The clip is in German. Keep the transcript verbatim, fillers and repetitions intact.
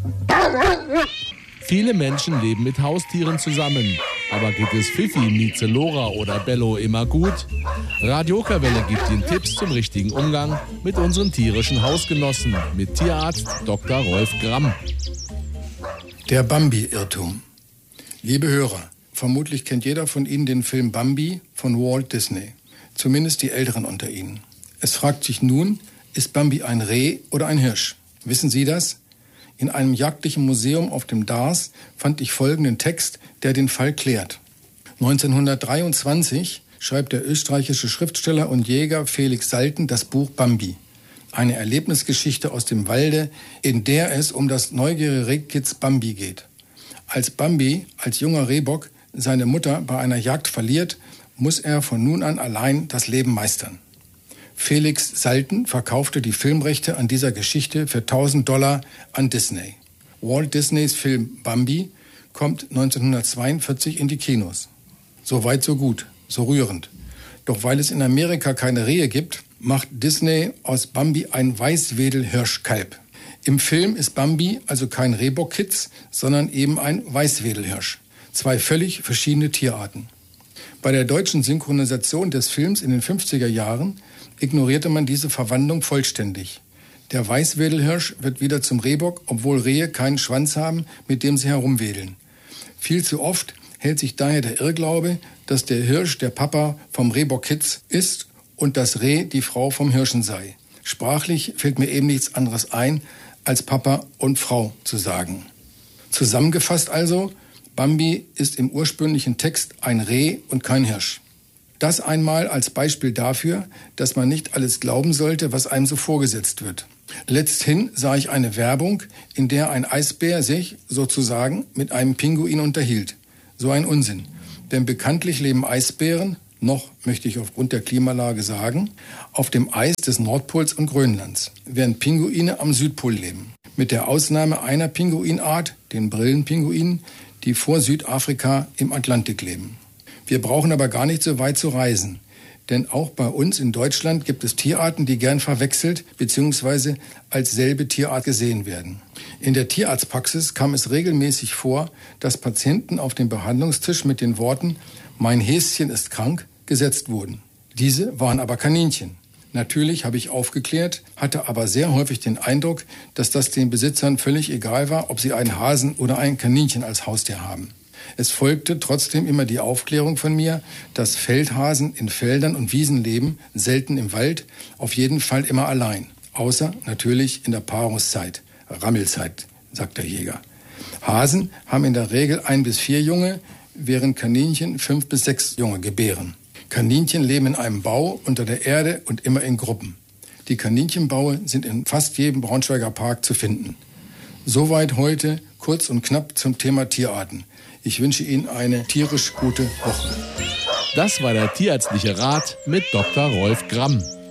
Viele Menschen leben mit Haustieren zusammen. Aber geht es Fifi, Mieze, Lora oder Bello immer gut? Radio Okerwelle gibt Ihnen Tipps zum richtigen Umgang mit unseren tierischen Hausgenossen mit Tierarzt Doktor Rolf Gramm. Der Bambi-Irrtum. Liebe Hörer, vermutlich kennt jeder von Ihnen den Film Bambi von Walt Disney. Zumindest die Älteren unter Ihnen. Es fragt sich nun, ist Bambi ein Reh oder ein Hirsch? Wissen Sie das? In einem jagdlichen Museum auf dem Dars fand ich folgenden Text, der den Fall klärt. neunzehnhundertdreiundzwanzig schreibt der österreichische Schriftsteller und Jäger Felix Salten das Buch Bambi. Eine Erlebnisgeschichte aus dem Walde, in der es um das neugierige Rehkitz Bambi geht. Als Bambi, als junger Rehbock, seine Mutter bei einer Jagd verliert, muss er von nun an allein das Leben meistern. Felix Salten verkaufte die Filmrechte an dieser Geschichte für tausend Dollar an Disney. Walt Disneys Film Bambi kommt neunzehnhundertzweiundvierzig in die Kinos. So weit, so gut, so rührend. Doch weil es in Amerika keine Rehe gibt, macht Disney aus Bambi ein Weißwedelhirschkalb. Im Film ist Bambi also kein Rehbockkitz, sondern eben ein Weißwedelhirsch. Zwei völlig verschiedene Tierarten. Bei der deutschen Synchronisation des Films in den fünfziger Jahren ignorierte man diese Verwandlung vollständig. Der Weißwedelhirsch wird wieder zum Rehbock, obwohl Rehe keinen Schwanz haben, mit dem sie herumwedeln. Viel zu oft hält sich daher der Irrglaube, dass der Hirsch der Papa vom Rehbockkitz ist und das Reh die Frau vom Hirschen sei. Sprachlich fällt mir eben nichts anderes ein, als Papa und Frau zu sagen. Zusammengefasst also, Bambi ist im ursprünglichen Text ein Reh und kein Hirsch. Das einmal als Beispiel dafür, dass man nicht alles glauben sollte, was einem so vorgesetzt wird. Letzthin sah ich eine Werbung, in der ein Eisbär sich sozusagen mit einem Pinguin unterhielt. So ein Unsinn. Denn bekanntlich leben Eisbären, noch möchte ich aufgrund der Klimalage sagen, auf dem Eis des Nordpols und Grönlands, während Pinguine am Südpol leben. Mit der Ausnahme einer Pinguinart, den Brillenpinguinen, die vor Südafrika im Atlantik leben. Wir brauchen aber gar nicht so weit zu reisen. Denn auch bei uns in Deutschland gibt es Tierarten, die gern verwechselt bzw. als selbe Tierart gesehen werden. In der Tierarztpraxis kam es regelmäßig vor, dass Patienten auf dem Behandlungstisch mit den Worten »Mein Häschen ist krank« gesetzt wurden. Diese waren aber Kaninchen. Natürlich habe ich aufgeklärt, hatte aber sehr häufig den Eindruck, dass das den Besitzern völlig egal war, ob sie einen Hasen oder ein Kaninchen als Haustier haben. Es folgte trotzdem immer die Aufklärung von mir, dass Feldhasen in Feldern und Wiesen leben, selten im Wald, auf jeden Fall immer allein. Außer natürlich in der Paarungszeit, Rammelzeit, sagt der Jäger. Hasen haben in der Regel ein bis vier Junge, während Kaninchen fünf bis sechs Junge gebären. Kaninchen leben in einem Bau unter der Erde und immer in Gruppen. Die Kaninchenbaue sind in fast jedem Braunschweiger Park zu finden. Soweit heute kurz und knapp zum Thema Tierarten. Ich wünsche Ihnen eine tierisch gute Woche. Das war der tierärztliche Rat mit Doktor Rolf Gramm.